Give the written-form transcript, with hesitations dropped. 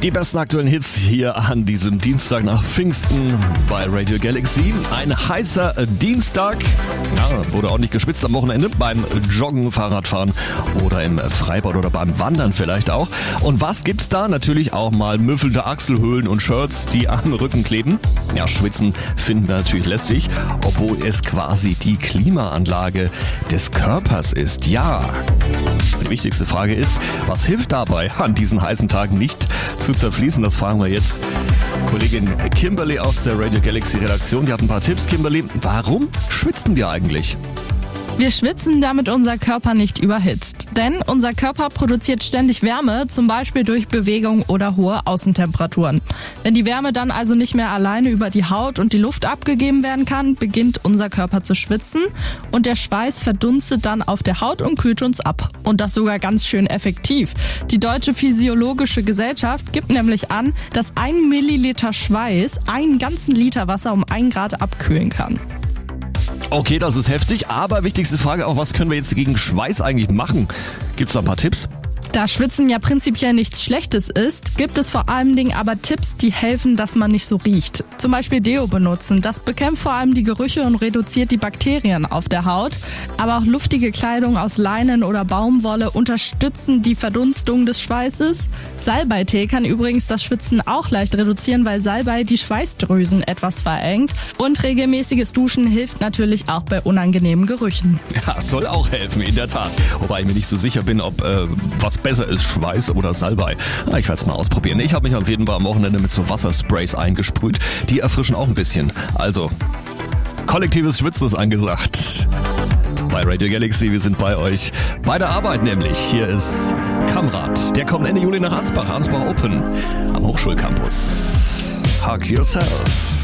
Die besten aktuellen Hits hier an diesem Dienstag nach Pfingsten bei Radio Galaxy. Ein heißer Dienstag. Ja, wurde auch nicht geschwitzt am Wochenende beim Joggen, Fahrradfahren oder im Freibad oder beim Wandern vielleicht auch. Und was gibt's da? Natürlich auch mal müffelnde Achselhöhlen und Shirts, die am Rücken kleben. Ja, schwitzen finden wir natürlich lästig, obwohl es quasi die Klimaanlage des Körpers ist. Ja. Die wichtigste Frage ist, was hilft dabei, an diesen heißen Tagen nicht zu zerfließen? Das fragen wir jetzt Kollegin Kimberly aus der Radio Galaxy Redaktion. Die hat ein paar Tipps. Kimberly, warum schwitzen wir eigentlich? Wir schwitzen, damit unser Körper nicht überhitzt. Denn unser Körper produziert ständig Wärme, zum Beispiel durch Bewegung oder hohe Außentemperaturen. Wenn die Wärme dann also nicht mehr alleine über die Haut und die Luft abgegeben werden kann, beginnt unser Körper zu schwitzen und der Schweiß verdunstet dann auf der Haut und kühlt uns ab. Und das sogar ganz schön effektiv. Die Deutsche Physiologische Gesellschaft gibt nämlich an, dass 1 Milliliter Schweiß einen ganzen Liter Wasser um 1 Grad abkühlen kann. Okay, das ist heftig, aber wichtigste Frage auch, was können wir jetzt gegen Schweiß eigentlich machen? Gibt's da ein paar Tipps? Da Schwitzen ja prinzipiell nichts Schlechtes ist, gibt es vor allen Dingen aber Tipps, die helfen, dass man nicht so riecht. Zum Beispiel Deo benutzen. Das bekämpft vor allem die Gerüche und reduziert die Bakterien auf der Haut. Aber auch luftige Kleidung aus Leinen oder Baumwolle unterstützen die Verdunstung des Schweißes. Salbeitee kann übrigens das Schwitzen auch leicht reduzieren, weil Salbei die Schweißdrüsen etwas verengt. Und regelmäßiges Duschen hilft natürlich auch bei unangenehmen Gerüchen. Ja, soll auch helfen, in der Tat. Wobei ich mir nicht so sicher bin, ob was besser ist, Schweiß oder Salbei. Na, ich werde es mal ausprobieren. Ich habe mich auf jeden Fall am Wochenende mit so Wassersprays eingesprüht. Die erfrischen auch ein bisschen. Also, kollektives Schwitzen ist angesagt. Bei Radio Galaxy, wir sind bei euch. Bei der Arbeit nämlich. Hier ist Kamrat. Der kommt Ende Juli nach Ansbach. Ansbach Open am Hochschulcampus. Hug yourself.